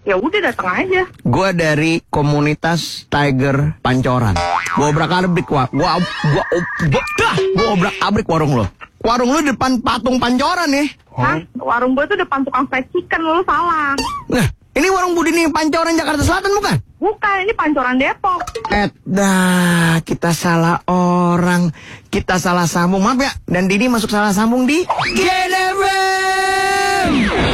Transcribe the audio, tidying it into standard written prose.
Ya udah datang aja. Gua dari komunitas Tiger Pancoran. Gua obrak-abrik gua obrak-abrik warung lo. Warung lo depan patung Pancoran nih. Hah? Warung gue tuh depan tukang fried chicken, lu salah. Nah, ini warung Budini Pancoran Jakarta Selatan bukan? Bukan, ini Pancoran Depok. Kita salah orang. Kita salah sambung. Maaf ya. Dan Dini masuk salah sambung di GDM.